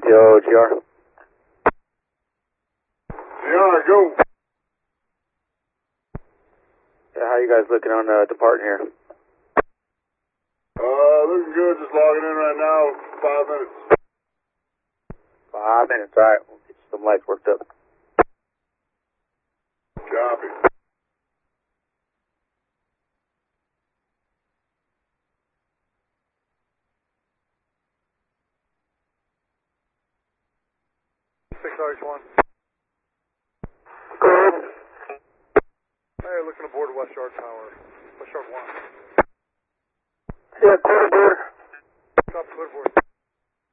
ATO, GR. GR, go. Yeah, how you guys looking on departing here? Looking good, just logging in right now, 5 minutes. 5 minutes, alright. We'll get you some lights worked up. Copy. RH1. Go ahead. Hey, looking aboard West Yard Tower. West Yard 1. Yeah, quarter board. Copy, quarter board.